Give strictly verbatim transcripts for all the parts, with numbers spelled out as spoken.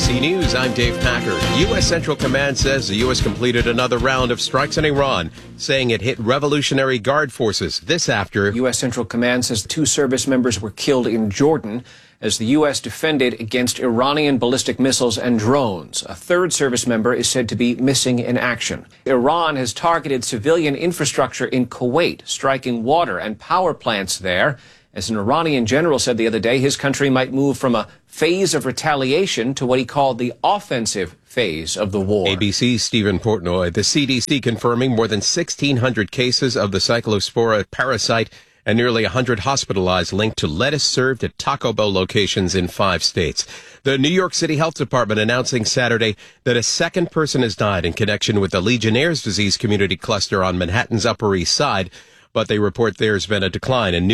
C News, I'm Dave Packard. U S. Central Command says the U S completed another round of strikes in Iran, saying it hit Revolutionary Guard forces. This after U S. Central Command says two service members were killed in Jordan as the U S defended against Iranian ballistic missiles and drones. A third service member is said to be missing in action. Iran has targeted civilian infrastructure in Kuwait, striking water and power plants there. As an Iranian general said the other day, his country might move from a phase of retaliation to what he called the offensive phase of the war. A B C's Stephen Portnoy. The C D C confirming more than sixteen hundred cases of the Cyclospora parasite and nearly one hundred hospitalized linked to lettuce served at Taco Bell locations in five states. The New York City Health Department announcing Saturday that a second person has died in connection with the Legionnaire's disease community cluster on Manhattan's Upper East Side, but they report there's been a decline in new...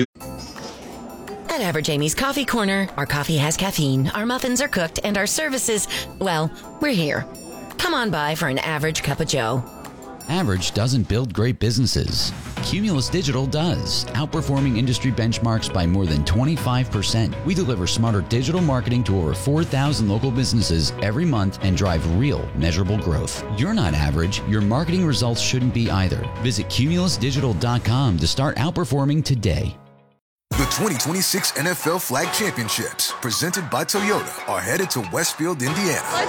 At Average Amy's Coffee Corner, our coffee has caffeine, our muffins are cooked, and our services, well, we're here. Come on by for an average cup of joe. Average doesn't build great businesses. Cumulus Digital does, outperforming industry benchmarks by more than twenty-five percent. We deliver smarter digital marketing to over four thousand local businesses every month and drive real, measurable growth. You're not average. Your marketing results shouldn't be either. Visit cumulus digital dot com to start outperforming today. The twenty twenty-six N F L Flag Championships, presented by Toyota, are headed to Westfield, Indiana. Let's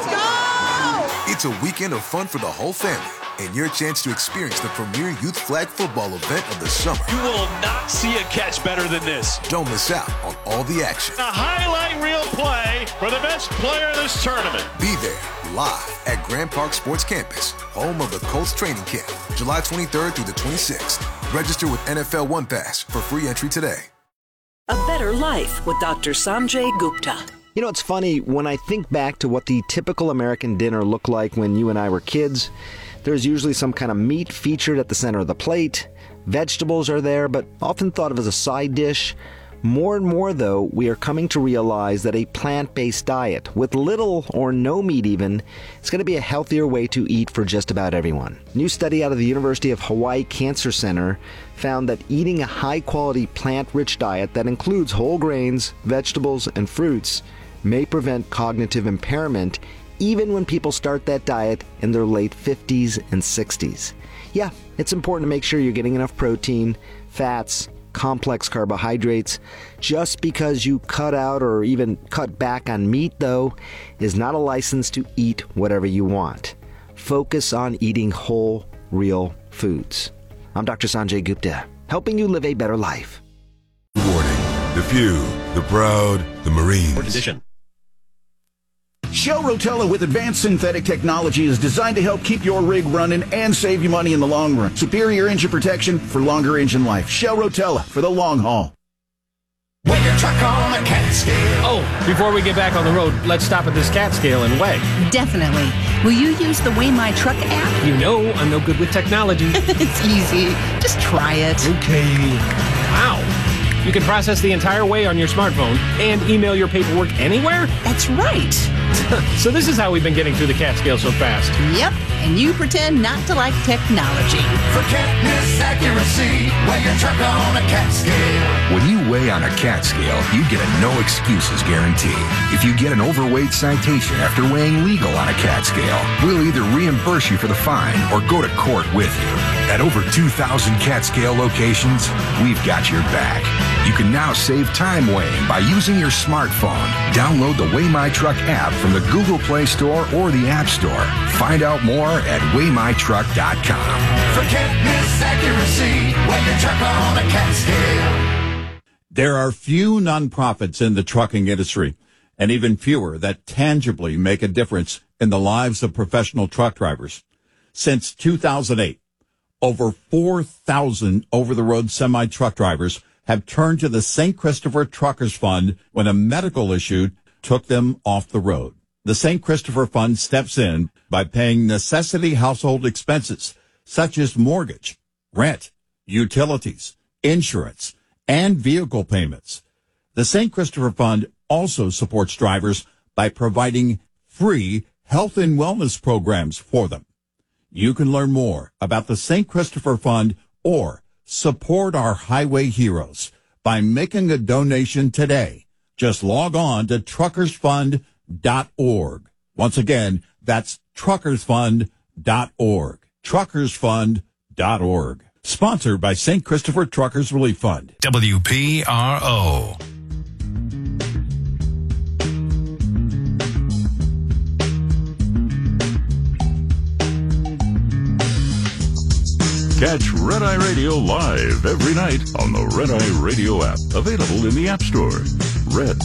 go! It's a weekend of fun for the whole family and your chance to experience the premier youth flag football event of the summer. You will not see a catch better than this. Don't miss out on all the action. A highlight reel play for the best player in this tournament. Be there live at Grand Park Sports Campus, home of the Colts training camp, July twenty-third through the twenty-sixth. Register with N F L One Pass for free entry today. A Better Life with Doctor Sanjay Gupta. You know, it's funny, when I think back to what the typical American dinner looked like when you and I were kids, there's usually some kind of meat featured at the center of the plate. Vegetables are there, but often thought of as a side dish. More and more, though, we are coming to realize that a plant-based diet, with little or no meat even, is going to be a healthier way to eat for just about everyone. A new study out of the University of Hawaii Cancer Center found that eating a high-quality plant-rich diet that includes whole grains, vegetables, and fruits may prevent cognitive impairment even when people start that diet in their late fifties and sixties. Yeah, it's important to make sure you're getting enough protein, fats, complex carbohydrates. Just because you cut out or even cut back on meat, though, is not a license to eat whatever you want. Focus on eating whole, real foods. I'm Doctor Sanjay Gupta, helping you live a better life. Warning: the few, the proud, the Marines. Edition. Shell Rotella with advanced synthetic technology is designed to help keep your rig running and save you money in the long run. Superior engine protection for longer engine life. Shell Rotella for the long haul. Weigh your truck on a cat scale. Oh, before we get back on the road, let's stop at this cat scale and weigh. Definitely. Will you use the Weigh My Truck app? You know I'm no good with technology. It's easy. Just try it. Okay. Wow. You can process the entire weigh on your smartphone and email your paperwork anywhere? That's right. So this is how we've been getting through the cat scale so fast. Yep, and you pretend not to like technology. For can't-miss accuracy, weigh your truck on a cat scale. When you weigh on a cat scale, you get a no excuses guarantee. If you get an overweight citation after weighing legal on a cat scale, we'll either reimburse you for the fine or go to court with you. At over two thousand cat scale locations, we've got your back. You can now save time weighing by using your smartphone. Download the Weigh My Truck app from the Google Play Store or the App Store. Find out more at weigh my truck dot com. For can't-miss accuracy, weigh your truck on a cat scale. There are few nonprofits in the trucking industry, and even fewer that tangibly make a difference in the lives of professional truck drivers. Since two thousand eight, over four thousand over-the-road semi-truck drivers have turned to the Saint Christopher Truckers Fund when a medical issue took them off the road. The Saint Christopher Fund steps in by paying necessity household expenses such as mortgage, rent, utilities, insurance, and vehicle payments. The Saint Christopher Fund also supports drivers by providing free health and wellness programs for them. You can learn more about the Saint Christopher Fund or support our highway heroes by making a donation today. Just log on to truckers fund dot org. Once again, that's truckers fund dot org. truckers fund dot org. Sponsored by Saint Christopher Truckers Relief Fund. W P R O. Catch Red Eye Radio live every night on the Red Eye Radio app. Available in the App Store. Red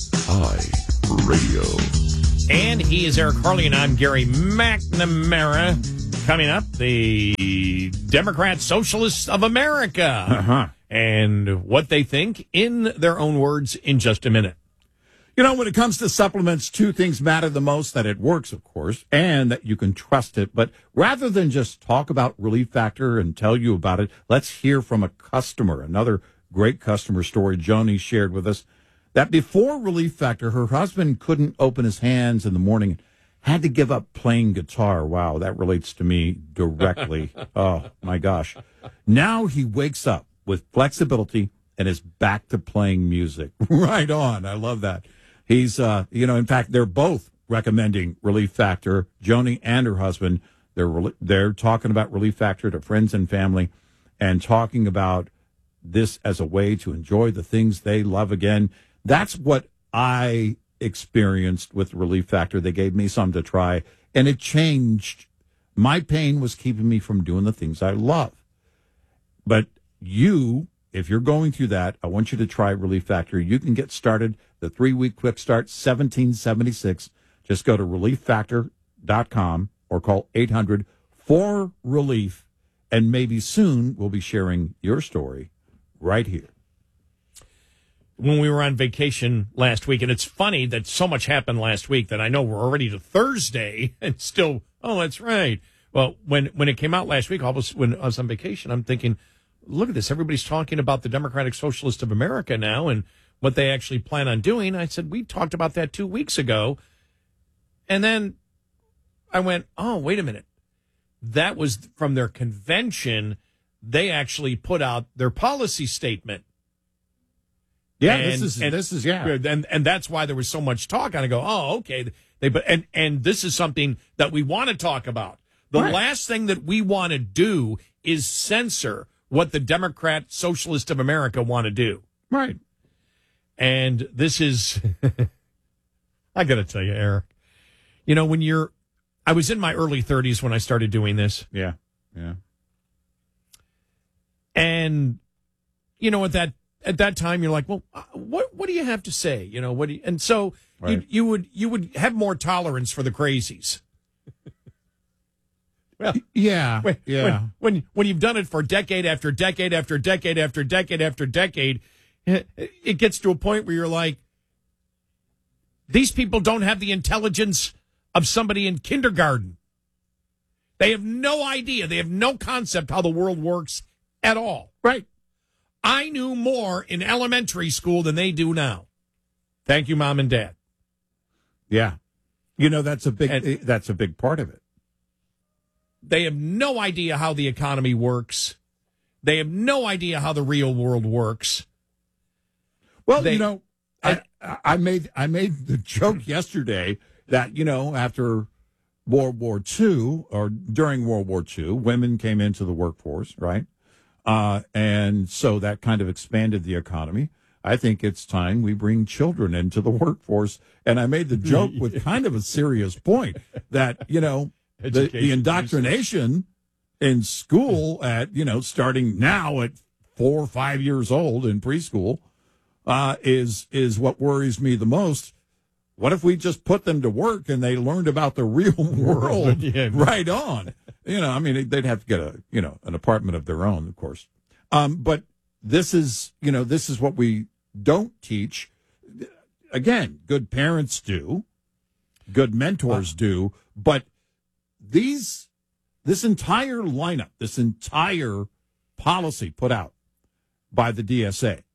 Eye Radio. And he is Eric Harley, and I'm Gary McNamara. Coming up, the Democrat Socialists of America. Uh-huh. And what they think in their own words in just a minute. You know, when it comes to supplements, two things matter the most: that it works, of course, and that you can trust it. But rather than just talk about Relief Factor and tell you about it, let's hear from a customer. Another great customer story Joni shared with us, that before Relief Factor, her husband couldn't open his hands in the morning, had to give up playing guitar. Wow, that relates to me directly. Oh, my gosh. Now he wakes up with flexibility and is back to playing music. Right on. I love that. He's, uh, you know, in fact, they're both recommending Relief Factor. Joni and her husband, they're they're talking about Relief Factor to friends and family, and talking about this as a way to enjoy the things they love again. That's what I experienced with Relief Factor. They gave me some to try, and it changed. My pain was keeping me from doing the things I love. But you, if you're going through that, I want you to try Relief Factor. You can get started. The three-week quick start, seventeen seventy-six. Just go to relief factor dot com or call eight hundred four relief, and maybe soon we'll be sharing your story right here. When we were on vacation last week, and it's funny that so much happened last week that I know we're already to Thursday and still, oh, that's right. Well, when, when it came out last week, I was, when I was on vacation, I'm thinking, look at this. Everybody's talking about the Democratic Socialists of America now and what they actually plan on doing. I said, we talked about that two weeks ago. And then I went, oh, wait a minute. That was from their convention. They actually put out their policy statement. Yeah, and, this is, and, this is, yeah. And, and that's why there was so much talk. And I go, oh, okay. They, but, and, and this is something that we want to talk about. The Right. last thing that we want to do is censor what the Democrat Socialist of America want to do. Right. And this is, I got to tell you, Eric, you know, when you're, I was in my early thirties when I started doing this. Yeah. Yeah. And, you know, at that, at that time, you're like, well, what, what do you have to say? You know, what do you, and so Right. you, you would, you would have more tolerance for the crazies. Well, yeah, when, yeah. When, when when you've done it for decade after decade after decade after decade after decade, it gets to a point where you're like, these people don't have the intelligence of somebody in kindergarten. They have no idea. They have no concept how the world works at all. Right. I knew more in elementary school than they do now. Thank you, Mom and Dad. Yeah. You know, that's a big, And- that's a big part of it. They have no idea how the economy works. They have no idea how the real world works. Well, They- you know, I, I made I made the joke yesterday that, you know, after World War Two or during World War Two, women came into the workforce, right? Uh, and so that kind of expanded the economy. I think it's time we bring children into the workforce. And I made the joke with kind of a serious point that, you know, the, the Education indoctrination in school at, you know, starting now at four or five years old in preschool uh, is is what worries me the most. What if we just put them to work and they learned about the real world Yeah. right on? You know, I mean, they'd have to get a, you know, an apartment of their own, of course. Um, but this is, you know, this is what we don't teach. Again, good parents do, good mentors do, but these, this entire lineup, this entire policy put out by the D S A,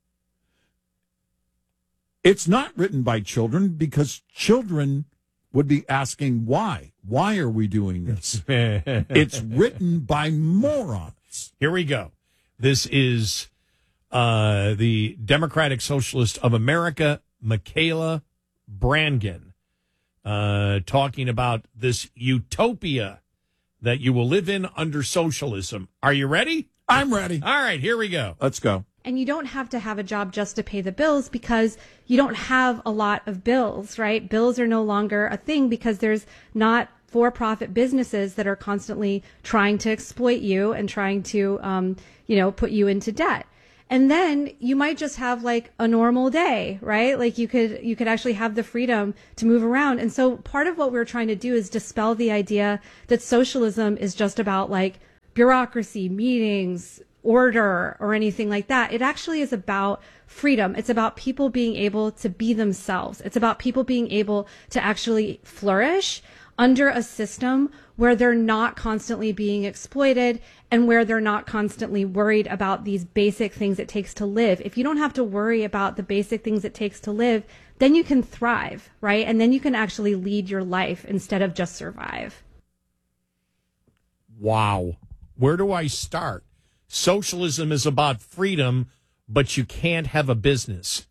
it's not written by children because children would be asking why. Why are we doing this? It's written by morons. Here we go. This is uh, the Democratic Socialist of America, Michaela Brangen, uh, talking about this utopia that you will live in under socialism. Are you ready? I'm ready. All right, here we go. Let's go. And you don't have to have a job just to pay the bills because you don't have a lot of bills, right? Bills are no longer a thing because there's not for-profit businesses that are constantly trying to exploit you and trying to, um, you know, put you into debt. And then you might just have like a normal day, right? Like you could, you could actually have the freedom to move around. And so part of what we're trying to do is dispel the idea that socialism is just about like bureaucracy, meetings, order, or anything like that. It actually is about freedom. It's about people being able to be themselves. It's about people being able to actually flourish under a system where they're not constantly being exploited and where they're not constantly worried about these basic things it takes to live. If you don't have to worry about the basic things it takes to live, then you can thrive, right? And then you can actually lead your life instead of just survive. Wow. Where do I start? Socialism is about freedom, but you can't have a business.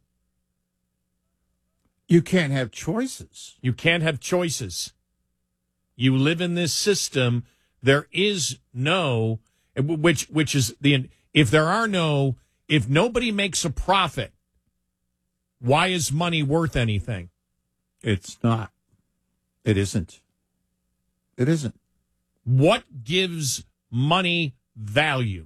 You can't have choices. You can't have choices. You live in this system. There is no, which which is the, if there are no, if nobody makes a profit, why is money worth anything? It's not. It isn't. It isn't. What gives money value?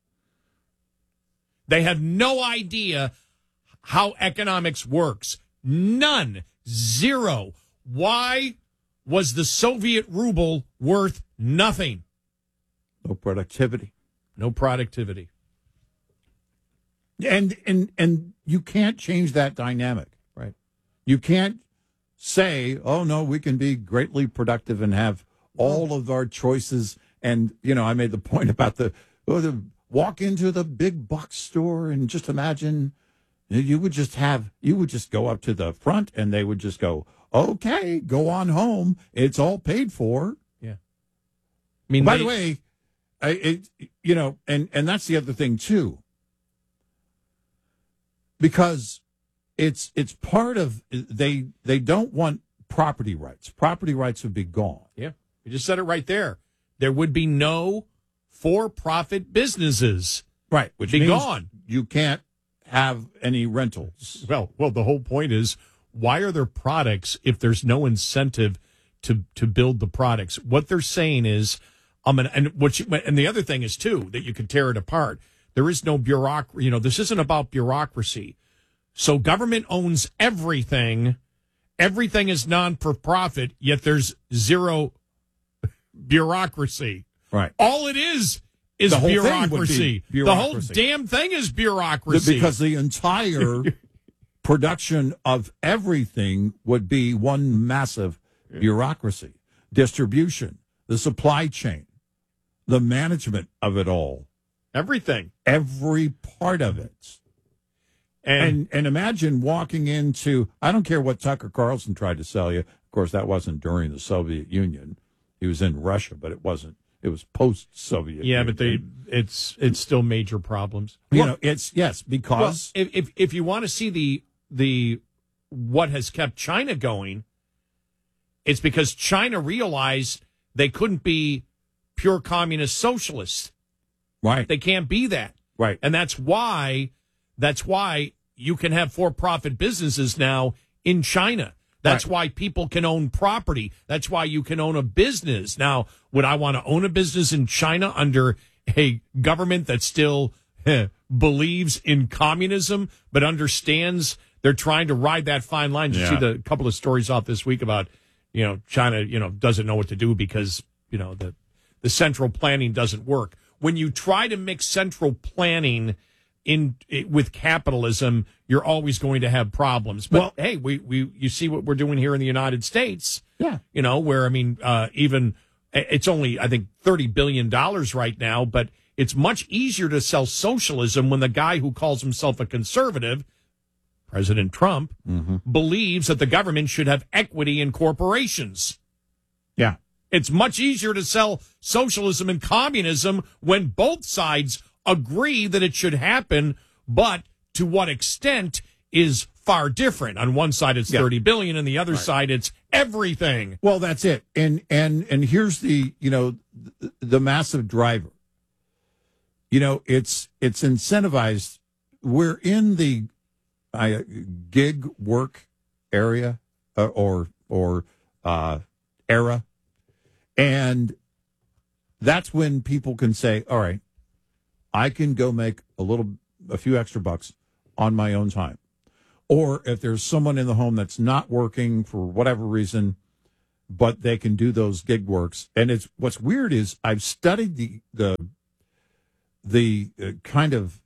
They have no idea how economics works. None. Zero. Why was the Soviet ruble worth nothing? No productivity. No productivity. And and and you can't change that dynamic. Right. You can't say, oh, no, we can be greatly productive and have all of our choices. And, you know, I made the point about the, oh, the walk into the big box store and just imagine you would just have, you would just go up to the front and they would just go, okay, go on home. It's all paid for. Yeah. I mean, by they, the way, I, it, you know, and, and that's the other thing, too. Because it's it's part of, they they don't want property rights. Property rights would be gone. Yeah. You just said it right there. There would be no for-profit businesses. Right. Which be means gone. You can't have any rentals. Well, well, the whole point is, why are there products if there's no incentive to to build the products? What they're saying is, um, and, and what you, and the other thing is too that you can tear it apart. There is no bureaucracy. You know, this isn't about bureaucracy. So government owns everything. Everything is non-for-profit, yet there's zero bureaucracy. Right. All it is is the bureaucracy. bureaucracy. The whole damn thing is bureaucracy. Because the entire production of everything would be one massive bureaucracy. Distribution, the supply chain, the management of it all. Everything. Every part of it. And, and and imagine walking into, I don't care what Tucker Carlson tried to sell you. Of course, that wasn't during the Soviet Union. He was in Russia, but it wasn't. It was post-Soviet. Yeah, Union. but they it's it's still major problems. You Well, know, it's, yes, because. well, if, if if you want to see the the what has kept China going, it's because China realized they couldn't be pure communist socialists. Right. They can't be that. Right. And that's why that's why you can have for-profit businesses now in China. That's Right. why people can own property. That's why you can own a business. Now, would I want to own a business in China under a government that still eh, believes in communism but understands they're trying to ride that fine line? Did you Yeah. see the couple of stories off this week about, you know, China, you know, doesn't know what to do because, you know, the the central planning doesn't work. When you try to mix central planning in with capitalism, you're always going to have problems. But Well- hey, we, we you see what we're doing here in the United States. Yeah. You know, where, I mean, uh, even it's only, I think, thirty billion dollars right now, but it's much easier to sell socialism when the guy who calls himself a conservative, President Trump, believes that the government should have equity in corporations. Yeah. It's much easier to sell socialism and communism when both sides agree that it should happen, but to what extent is far different. On one side, it's Yeah. thirty billion dollars, and the other Right. side, it's everything. Well, that's it. And and and here's the you know the, the massive driver. You know, it's it's incentivized. We're in the uh, gig work area uh, or or uh, era, and that's when people can say, "All right, I can go make a little, a few extra bucks on my own time." Or if there's someone in the home that's not working for whatever reason, but they can do those gig works. And it's what's weird is I've studied the the the uh, kind of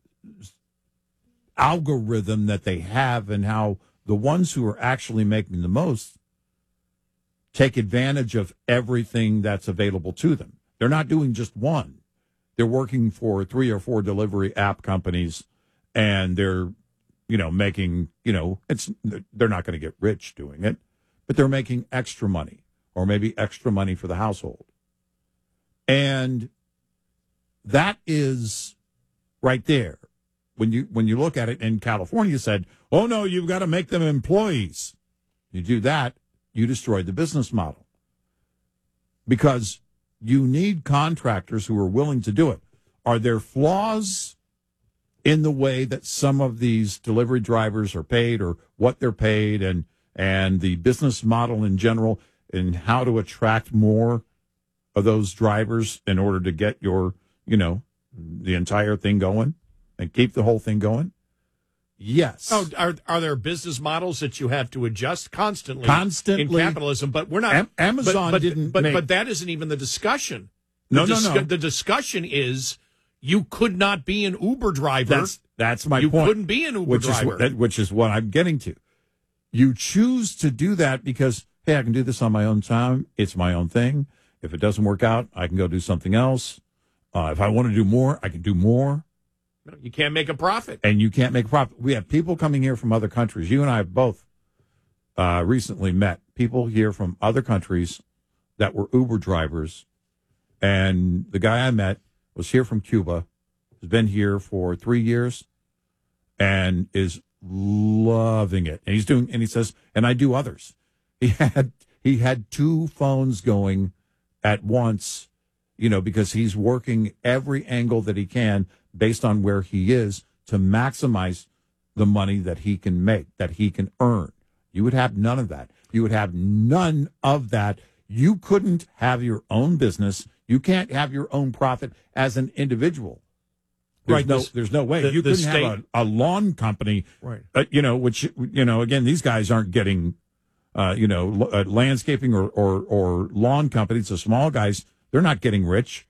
algorithm that they have and how the ones who are actually making the most take advantage of everything that's available to them. They're not doing just one. They're working for three or four delivery app companies, and they're, you know, making, you know, it's they're not going to get rich doing it, but they're making extra money, or maybe extra money for the household. And that is right there. When you when you look at it, in California said, oh, no, you've got to make them employees. You do that, you destroy the business model. Because you need contractors who are willing to do it. Are there flaws in the way that some of these delivery drivers are paid, or what they're paid, and and the business model in general, and how to attract more of those drivers in order to get your, you know, the entire thing going and keep the whole thing going? Yes. Oh, are are there business models that you have to adjust constantly? Constantly. In capitalism, but we're not. Am- Amazon but, but, didn't But make- but that isn't even the discussion. No, the no, discu- no. The discussion is you could not be an Uber driver. That's that's my you point. couldn't be an Uber which driver. Is, that, which is what I'm getting to. You choose to do that because, hey, I can do this on my own time. It's my own thing. If it doesn't work out, I can go do something else. Uh, if I want to do more, I can do more. You can't make a profit. And you can't make a profit. We have people coming here from other countries. You and I have both uh, recently met people here from other countries that were Uber drivers. And the guy I met was here from Cuba, has been here for three years, and is loving it. And he's doing, and he says, and I do others. He had he had two phones going at once, you know, because he's working every angle that he can based on where he is to maximize the money that he can make, that he can earn. You would have none of that. You would have none of that. You couldn't have your own business. You can't have your own profit as an individual. There's Right, no, this- there's no way. the- you the couldn't state- have a, a lawn company, Right. uh, you know, which, you know, again, these guys aren't getting, uh, you know, l- uh, landscaping or, or, or lawn companies, the small guys, they're not getting rich,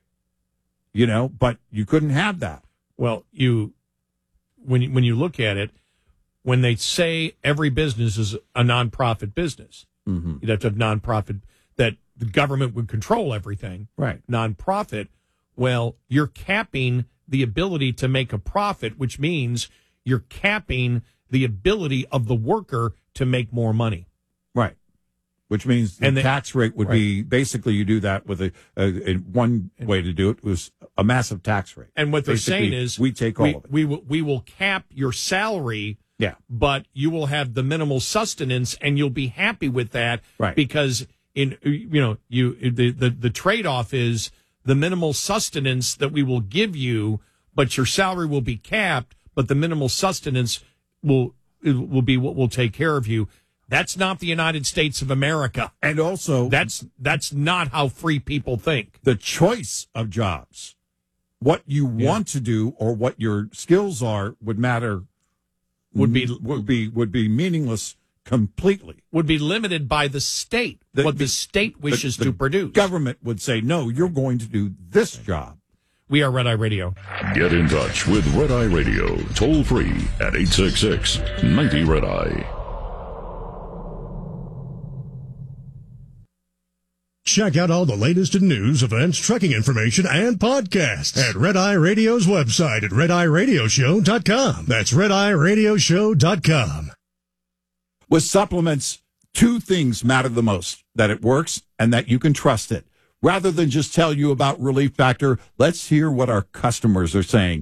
you know, but you couldn't have that. Well, you when you, when you look at it, when they say every business is a nonprofit business, mm-hmm. you'd have to have nonprofit, that the government would control everything. Right. Nonprofit. Well, you're capping the ability to make a profit, which means you're capping the ability of the worker to make more money. Right. Which means the And they- tax rate would be basically you do that with a, a, a one way to do it was a massive tax rate. And what they're Basically, saying is we take all we, of it. We will we will cap your salary. Yeah. But you will have the minimal sustenance, and you'll be happy with that. Right. Because in you know you the the, the trade off is the minimal sustenance that we will give you, but your salary will be capped. But the minimal sustenance will will be what will take care of you. That's not the United States of America. And also, that's that's not how free people think. The choice of jobs, what you Yeah. want to do or what your skills are would matter. Would be would be would be meaningless completely. Would be limited by the state, The- what the state wishes the, to the produce. Government would say, no, you're going to do this job. We are Red Eye Radio. Get in touch with Red Eye Radio, toll free at eight six six, ninety Red Eye. Check out all the latest in news, events, trucking information, and podcasts at Red Eye Radio's website at red eye radio show dot com. That's red eye radio show dot com. With supplements, two things matter the most, that it works and that you can trust it. Rather than just tell you about Relief Factor, let's hear what our customers are saying.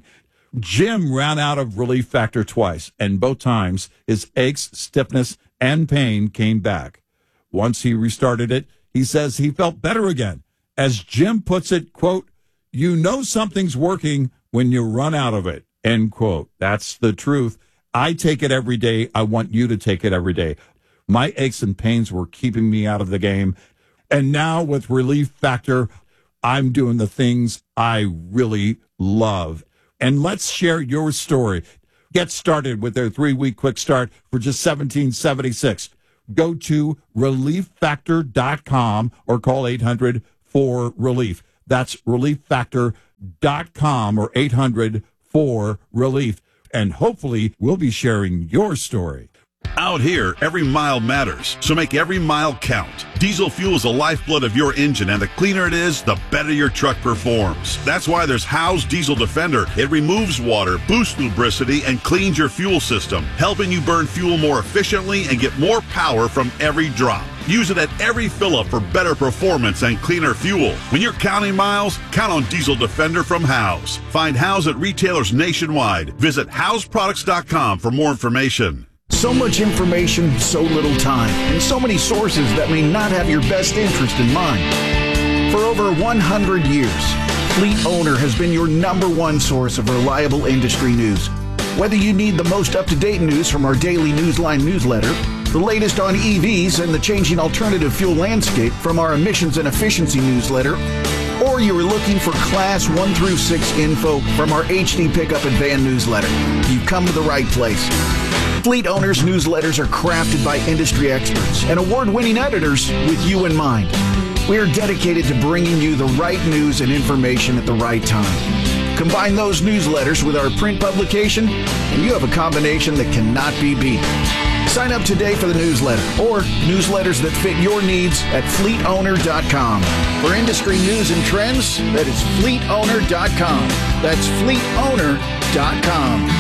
Jim ran out of Relief Factor twice, and both times his aches, stiffness, and pain came back. Once he restarted it, he says he felt better again. As Jim puts it, quote, "You know something's working when you run out of it," end quote. That's the truth. I take it every day. I want you to take it every day. My aches and pains were keeping me out of the game. And now with Relief Factor, I'm doing the things I really love. And let's share your story. Get started with their three-week quick start for just seventeen seventy-six. Go to relief factor dot com or call eight hundred four relief. That's relief factor dot com or eight hundred four relief. And hopefully we'll be sharing your story. Out here, every mile matters, so make every mile count. Diesel fuel is the lifeblood of your engine, and the cleaner it is, the better your truck performs. That's why there's Howe's Diesel Defender. It removes water, boosts lubricity, and cleans your fuel system, helping you burn fuel more efficiently and get more power from every drop. Use it at every fill-up for better performance and cleaner fuel. When you're counting miles, count on Diesel Defender from Howe's. Find Howe's at retailers nationwide. Visit Howes Products dot com for more information. So much information, so little time, and so many sources that may not have your best interest in mind. For over one hundred years, Fleet Owner has been your number one source of reliable industry news. Whether you need the most up-to-date news from our daily Newsline newsletter, the latest on E Vs and the changing alternative fuel landscape from our emissions and efficiency newsletter, or you are looking for Class one through six info from our H D Pickup and Van newsletter, you've come to the right place. Fleet Owners newsletters are crafted by industry experts and award-winning editors with you in mind. We are dedicated to bringing you the right news and information at the right time. Combine those newsletters with our print publication, and you have a combination that cannot be beat. Sign up today for the newsletter or newsletters that fit your needs at fleet owner dot com. For industry news and trends, that is fleet owner dot com. That's fleet owner dot com.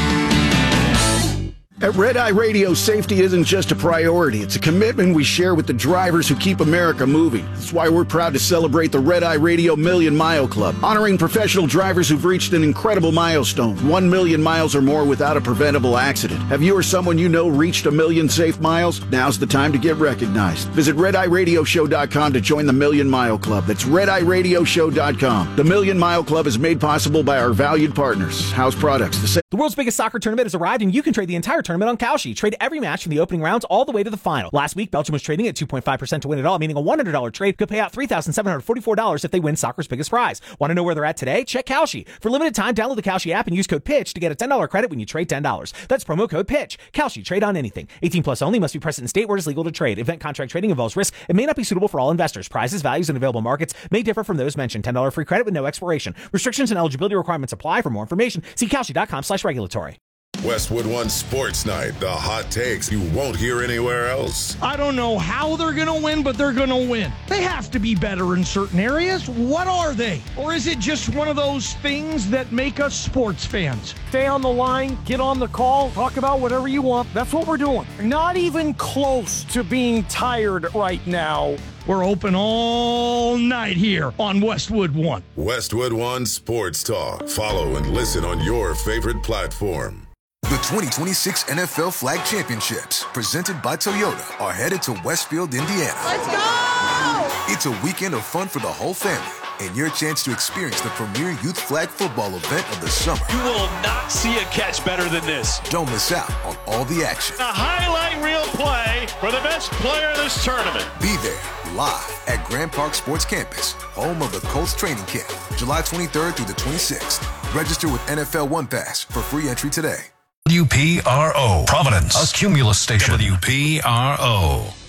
At Red Eye Radio, safety isn't just a priority. It's a commitment we share with the drivers who keep America moving. That's why we're proud to celebrate the Red Eye Radio Million Mile Club, honoring professional drivers who've reached an incredible milestone, one million miles or more without a preventable accident. Have you or someone you know reached a million safe miles? Now's the time to get recognized. Visit red eye radio show dot com to join the Million Mile Club. That's red eye radio show dot com. The Million Mile Club is made possible by our valued partners, House Products. The, the world's biggest soccer tournament has arrived, and you can trade the entire tournament on Kalshi. Trade every match from the opening rounds all the way to the final. Last week, Belgium was trading at two point five percent to win it all, meaning a one hundred dollars trade could pay out three thousand seven hundred forty-four dollars if they win soccer's biggest prize. Want to know where they're at today? Check Kalshi. For limited time, download the Kalshi app and use code PITCH to get a ten dollars credit when you trade ten dollars. That's promo code PITCH. Kalshi. Trade on anything. eighteen plus only. Must be present in state where it is legal to trade. Event contract trading involves risk. It may not be suitable for all investors. Prizes, values, and available markets may differ from those mentioned. ten dollars free credit with no expiration. Restrictions and eligibility requirements apply. For more information, see kalshi dot com slash regulatory. Westwood One Sports Night, the hot takes you won't hear anywhere else. I don't know how they're going to win, but they're going to win. They have to be better in certain areas. What are they? Or is it just one of those things that make us sports fans? Stay on the line, get on the call, talk about whatever you want. That's what we're doing. Not even close to being tired right now. We're open all night here on Westwood One. Westwood One Sports Talk. Follow and listen on your favorite platform. The twenty twenty-six N F L Flag Championships, presented by Toyota, are headed to Westfield, Indiana. Let's go! It's a weekend of fun for the whole family and your chance to experience the premier youth flag football event of the summer. You will not see a catch better than this. Don't miss out on all the action. A highlight reel play for the best player in this tournament. Be there live at Grand Park Sports Campus, home of the Colts training camp, July twenty-third through the twenty-sixth. Register with N F L One Pass for free entry today. W P R O, Providence, a Cumulus station. W P R O.